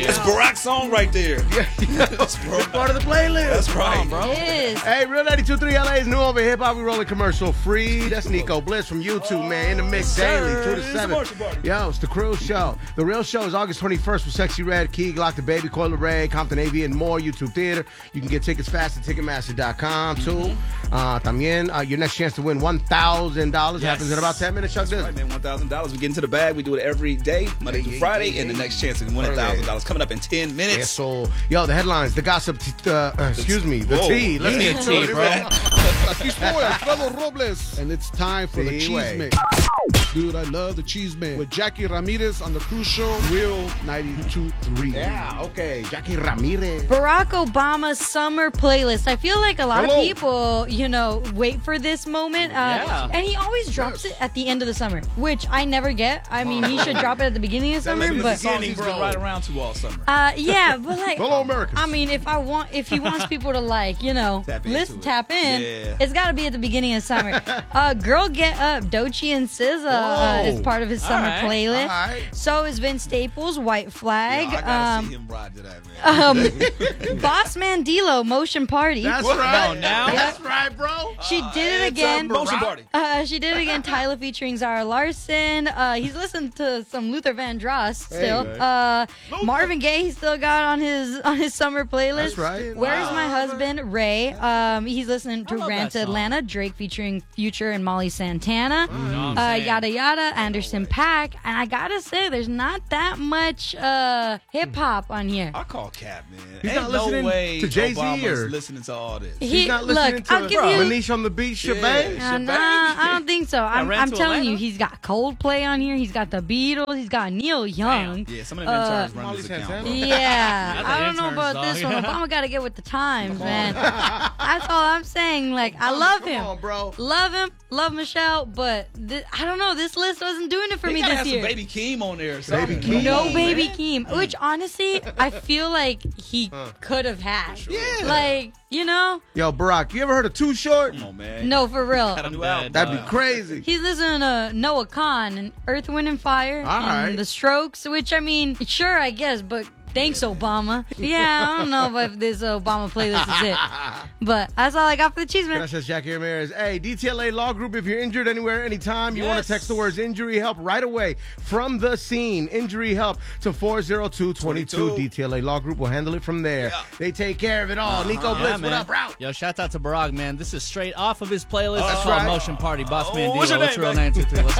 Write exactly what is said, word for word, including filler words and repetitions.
That's Barack's song right there. Yeah, that's part of the playlist. That's right, on, bro. It is. Hey, Real ninety-two point three L A's new over hip hop. We rolling commercial free. That's Nico Bliss from YouTube, man. In the mix daily, two to seven. Yo, it's the Crew Show. The Real Show is August twenty-first with Sexy Red, Key Glock, the Baby, Coil Ray, Compton A V, and more. YouTube Theater. You can get tickets fast at Ticketmaster dot com too. Mm-hmm. Uh, también, uh, your next chance to win one thousand dollars yes. happens in about ten minutes. Chuck, that's right, man. one thousand dollars. We get into the bag. We do it every day, Monday through Friday, yeah, and the next chance to win one thousand dollars coming up in ten minutes. Yes, so, yo, the headlines, the gossip, t- uh, uh, excuse me, the Whoa. tea. Let's get tea, bro. Aquí estoy, Alfredo Robles, and it's time for the Cheese Mix. Dude, I love the Cheese Mix with Jackie Ramirez on the Crew Show, Real ninety-two point three. Yeah, okay, Jackie Ramirez. Barack Obama's summer playlist. I feel like a lot Hello. of people, you know, wait for this moment. Uh, Yeah. And he always drops yes. it at the end of the summer, which I never get. I mean, he should drop it at the beginning of summer, Maybe but the beginning's been right around to all summer. Uh, yeah, but like, Hello, Americans. I mean, if I want, if he wants people to like, you know, Tap listen, into it. tap in, Yeah. it's got to be at the beginning of summer. uh, Girl Get Up, Doechii and S Z A uh, is part of his All summer right. playlist. All right. So is Vince Staples, White Flag. Yo, I gotta um, see him ride to that, man. um, Boss Man D-Lo, Motion Party. That's What? right. Come on now. That's right, bro. She did it again. Motion party. Uh, she did it again. Tyler featuring Zara Larson. Uh, he's listened to some Luther Vandross still. Hey, uh, Marvin Gaye he still got on his on his summer playlist. That's right. Where's Wow. My Husband? Ray. Um, he's listening to I love Rant that to song. Atlanta. Drake featuring Future and Molly Santana. You know what I'm Uh, saying? yada yada. Anderson Paak. And I gotta say, there's not that much uh, hip hop on here. I call Cap, man. He's Ain't not no listening way to Jay-Z Obama's or- listening to all this. He, He's not listening look, to I'll give you. Manish on the Beach, shebang. Uh, Shebang. nah, I don't think so. I'm, Rent I'm to telling you, Atlanta? he's got Coldplay on here. He's got the Beatles. He's got Neil Young. Yeah, some of them Uh, interns run this Molly account. Santana. Yeah, That's I an don't know intern about this song. one. Obama got to get with the times, man. That's all I'm saying. Like, I love Come him, on, bro. love him, love Michelle, but th- I don't know. This list wasn't doing it for They me gotta this have year. some Baby Keem on there. Or something. Baby Keem. No Come on, Baby man. Keem, which honestly I feel like he could have had. Yeah. Like, you know, Yo, Barack, you ever heard of Too Short? Come on, man. no, for real. Got a new I'm album. dead. That'd be crazy. He's listening to Noah Khan and Earth, Wind, and Fire All and right. The Strokes, which, I mean, sure, I guess, but thanks, Obama. Yeah, I don't know if this Obama playlist is it. But that's all I got for the cheese, man. That's just Jackie Ramirez. Hey, D T L A Law Group, if you're injured anywhere, anytime, you want Yes. to text the words injury help right away from the scene. Injury help to four zero two two two. D T L A Law Group will handle it from there. Yeah. They take care of it all. Nico Yeah, Blitz, what man. up, Route? Yo, shout out to Barack, man. This is straight off of his playlist. That's It's called right. Motion Party. Boss Man Oh, D-Lo. what's your It's name, Real man? nine two three. Let's